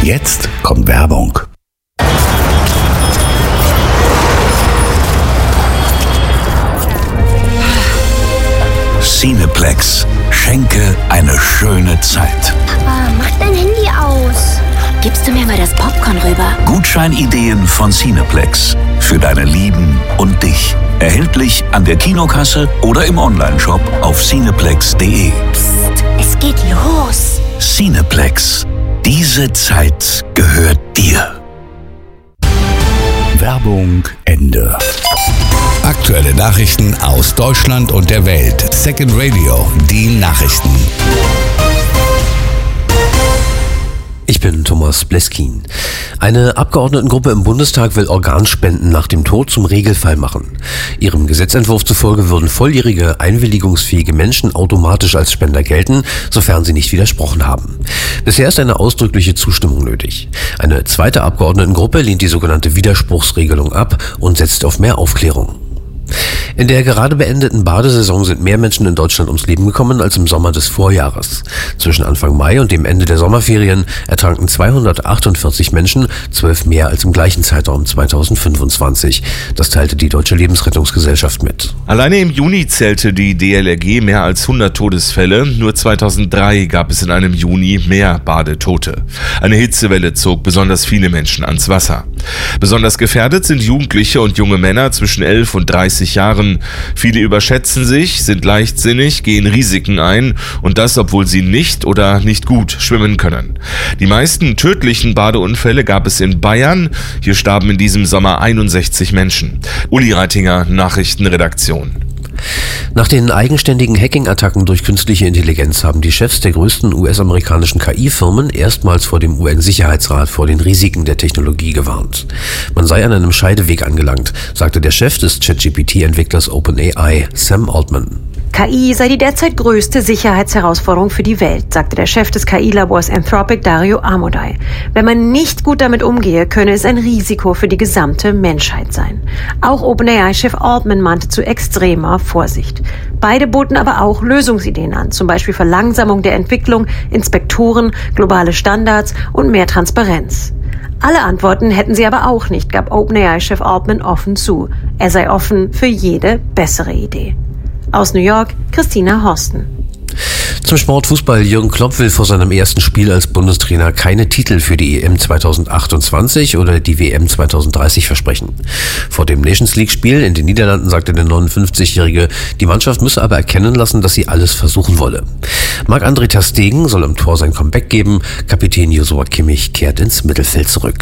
Jetzt kommt Werbung. Cineplex. Schenke eine schöne Zeit. Papa, mach dein Handy aus. Gibst du mir mal das Popcorn rüber? Gutscheinideen von Cineplex. Für deine Lieben und dich. Erhältlich an der Kinokasse oder im Onlineshop auf cineplex.de. Psst, es geht los. Cineplex. Diese Zeit gehört dir. Werbung Ende. Aktuelle Nachrichten aus Deutschland und der Welt. Second Radio, die Nachrichten. Ich bin Thomas Bleskin. Eine Abgeordnetengruppe im Bundestag will Organspenden nach dem Tod zum Regelfall machen. Ihrem Gesetzentwurf zufolge würden volljährige, einwilligungsfähige Menschen automatisch als Spender gelten, sofern sie nicht widersprochen haben. Bisher ist eine ausdrückliche Zustimmung nötig. Eine zweite Abgeordnetengruppe lehnt die sogenannte Widerspruchsregelung ab und setzt auf mehr Aufklärung. In der gerade beendeten Badesaison sind mehr Menschen in Deutschland ums Leben gekommen als im Sommer des Vorjahres. Zwischen Anfang Mai und dem Ende der Sommerferien ertranken 248 Menschen, 12 mehr als im gleichen Zeitraum 2025. Das teilte die Deutsche Lebensrettungsgesellschaft mit. Alleine im Juni zählte die DLRG mehr als 100 Todesfälle. Nur 2003 gab es in einem Juni mehr Badetote. Eine Hitzewelle zog besonders viele Menschen ans Wasser. Besonders gefährdet sind Jugendliche und junge Männer zwischen 11 und 30 Jahren. Viele überschätzen sich, sind leichtsinnig, gehen Risiken ein und das, obwohl sie nicht oder nicht gut schwimmen können. Die meisten tödlichen Badeunfälle gab es in Bayern. Hier starben in diesem Sommer 61 Menschen. Uli Reitinger, Nachrichtenredaktion. Nach den eigenständigen Hacking-Attacken durch künstliche Intelligenz haben die Chefs der größten US-amerikanischen KI-Firmen erstmals vor dem UN-Sicherheitsrat vor den Risiken der Technologie gewarnt. Man sei an einem Scheideweg angelangt, sagte der Chef des ChatGPT-Entwicklers OpenAI, Sam Altman. KI sei die derzeit größte Sicherheitsherausforderung für die Welt, sagte der Chef des KI-Labors Anthropic, Dario Amodei. Wenn man nicht gut damit umgehe, könne es ein Risiko für die gesamte Menschheit sein. Auch OpenAI-Chef Altman mahnte zu extremer Vorsicht. Beide boten aber auch Lösungsideen an, zum Beispiel Verlangsamung der Entwicklung, Inspektoren, globale Standards und mehr Transparenz. Alle Antworten hätten sie aber auch nicht, gab OpenAI-Chef Altman offen zu. Er sei offen für jede bessere Idee. Aus New York, Christina Horsten. Zum Sportfußball. Jürgen Klopp will vor seinem ersten Spiel als Bundestrainer keine Titel für die EM 2028 oder die WM 2030 versprechen. Vor dem Nations League-Spiel in den Niederlanden sagte der 59-Jährige, die Mannschaft müsse aber erkennen lassen, dass sie alles versuchen wolle. Marc-André ter Stegen soll im Tor sein Comeback geben. Kapitän Joshua Kimmich kehrt ins Mittelfeld zurück.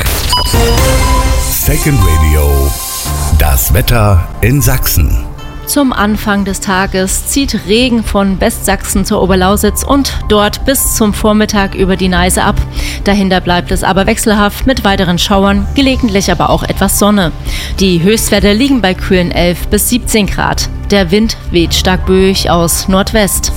Second Radio. Das Wetter in Sachsen. Zum Anfang des Tages zieht Regen von Westsachsen zur Oberlausitz und dort bis zum Vormittag über die Neiße ab. Dahinter bleibt es aber wechselhaft mit weiteren Schauern, gelegentlich aber auch etwas Sonne. Die Höchstwerte liegen bei kühlen 11 bis 17 Grad. Der Wind weht stark böig aus Nordwest.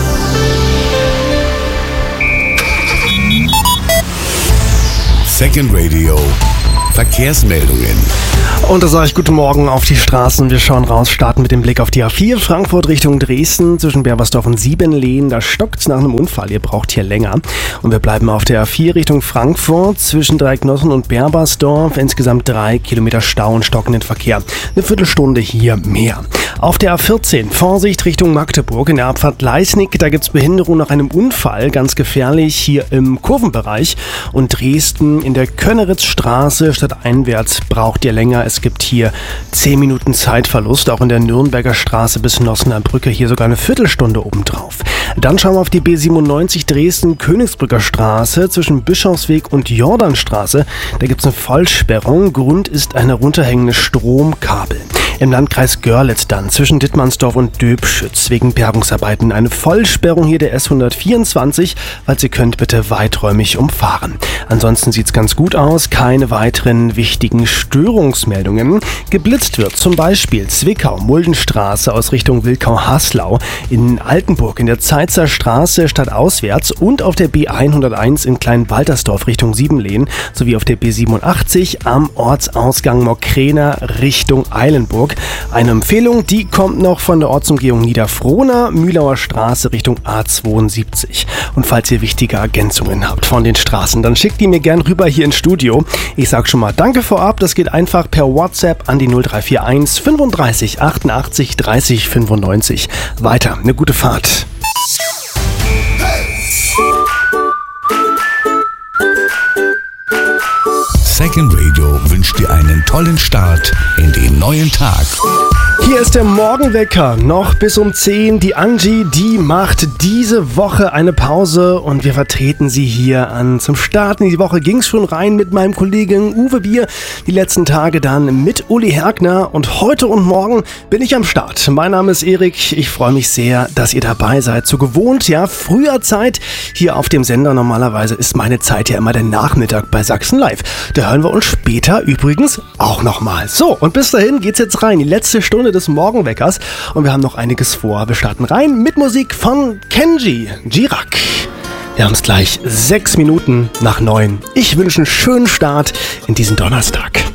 Second Radio. Verkehrsmeldungen. Und da sage ich guten Morgen auf die Straßen. Wir schauen raus, starten mit dem Blick auf die A4 Frankfurt Richtung Dresden zwischen Berbersdorf und Siebenlehen. Da stockt's nach einem Unfall, ihr braucht hier länger. Und wir bleiben auf der A4 Richtung Frankfurt zwischen Dreiecknossen und Berbersdorf. Insgesamt 3 Kilometer Stau und stockenden Verkehr. Eine Viertelstunde hier mehr. Auf der A14 Vorsicht Richtung Magdeburg in der Abfahrt Leisnig. Da gibt's Behinderung nach einem Unfall, ganz gefährlich hier im Kurvenbereich. Und Dresden in der Könneritzstraße stadteinwärts braucht ihr länger. Es gibt hier 10 Minuten Zeitverlust, auch in der Nürnberger Straße bis Nossener Brücke, hier sogar eine Viertelstunde obendrauf. Dann schauen wir auf die B97 Dresden-Königsbrücker Straße zwischen Bischofsweg und Jordanstraße. Da gibt es eine Vollsperrung, Grund ist ein herunterhängendes Stromkabel. Im Landkreis Görlitz dann zwischen Dittmannsdorf und Döbschütz wegen Bergungsarbeiten eine Vollsperrung hier der S124. Falls ihr könnt, bitte weiträumig umfahren. Ansonsten sieht's ganz gut aus, keine weiteren wichtigen Störungsmeldungen. Geblitzt wird zum Beispiel Zwickau-Muldenstraße aus Richtung Wilkau-Haslau, in Altenburg in der Zeitzer Straße stadtauswärts und auf der B101 in Kleinwaltersdorf Richtung Siebenlehen sowie auf der B87 am Ortsausgang Mokräner Richtung Eilenburg. Hamburg. Eine Empfehlung, die kommt noch von der Ortsumgehung Niederfrohna, Mühlauer Straße Richtung A72. Und falls ihr wichtige Ergänzungen habt von den Straßen, dann schickt die mir gern rüber hier ins Studio. Ich sag schon mal danke vorab, das geht einfach per WhatsApp an die 0341 35 88 30 95. Weiter, eine gute Fahrt. Second Radio wünscht dir einen tollen Start in den neuen Tag. Hier ist der Morgenwecker, noch bis um 10. Die Angie, die macht diese Woche eine Pause und wir vertreten sie hier an. Zum Start in die Woche ging es schon rein mit meinem Kollegen Uwe Bier. Die letzten Tage dann mit Uli Hergner und heute und morgen bin ich am Start. Mein Name ist Erik, ich freue mich sehr, dass ihr dabei seid. So gewohnt, ja, früher Zeit hier auf dem Sender. Normalerweise ist meine Zeit ja immer der Nachmittag bei Sachsen Live. Da hören wir uns später übrigens auch nochmal. So, und bis dahin geht's jetzt rein. Die letzte Stunde des Morgenweckers und wir haben noch einiges vor. Wir starten rein mit Musik von Kenji Girac. Wir haben es gleich 6 Minuten nach 9. Ich wünsche einen schönen Start in diesen Donnerstag.